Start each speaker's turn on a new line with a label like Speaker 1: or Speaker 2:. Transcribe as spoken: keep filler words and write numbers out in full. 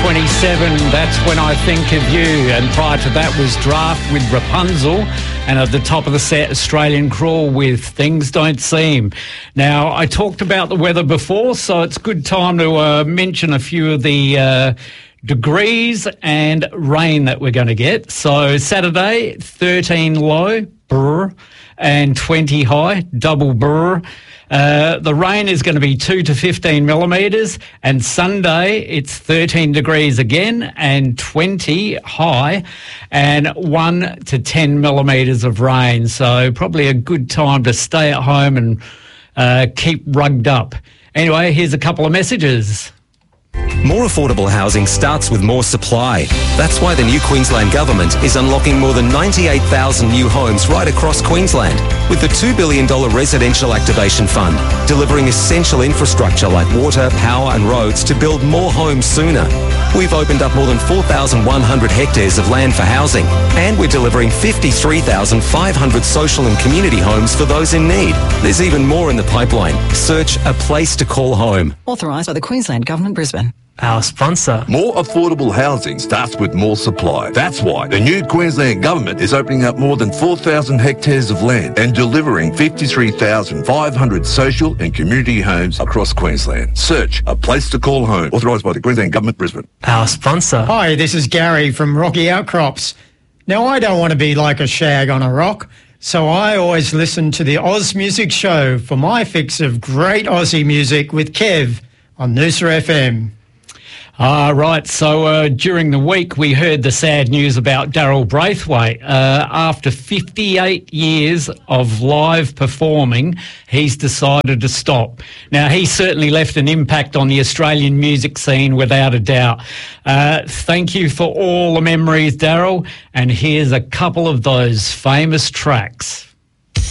Speaker 1: twenty-seven, That's When I Think of You. And prior to that was Draft with Rapunzel. And at the top of the set, Australian Crawl with Things Don't Seem. Now, I talked about the weather before, so it's good time to uh, mention a few of the uh, degrees and rain that we're going to get. So Saturday, thirteen low, brr, and twenty high, double brr. Uh, the rain is going to be two to fifteen millimetres, and Sunday it's thirteen degrees again and twenty high and one to ten millimetres of rain. So probably a good time to stay at home and uh, keep rugged up. Anyway, here's a couple of messages.
Speaker 2: More affordable housing starts with more supply. That's why the new Queensland Government is unlocking more than ninety-eight thousand new homes right across Queensland with the two billion dollars Residential Activation Fund, delivering essential infrastructure like water, power and roads to build more homes sooner. We've opened up more than four thousand one hundred hectares of land for housing, and we're delivering fifty-three thousand five hundred social and community homes for those in need. There's even more in the pipeline. Search A Place to Call Home.
Speaker 3: Authorised by the Queensland Government, Brisbane.
Speaker 4: Our sponsor.
Speaker 5: More affordable housing starts with more supply. That's why the new Queensland Government is opening up more than four thousand hectares of land and delivering fifty-three thousand five hundred social and community homes across Queensland. Search A Place to Call Home. Authorised by the Queensland Government, Brisbane.
Speaker 4: Our sponsor.
Speaker 6: Hi, this is Gary from Rocky Outcrops. Now, I don't want to be like a shag on a rock, so I always listen to the Oz Music Show for my fix of great Aussie music with Kev on Noosa F M.
Speaker 1: Ah, right. So uh, during the week, we heard the sad news about Daryl Braithwaite. Uh, after fifty-eight years of live performing, he's decided to stop. Now, he certainly left an impact on the Australian music scene, without a doubt. Uh, thank you for all the memories, Daryl. And here's a couple of those famous tracks.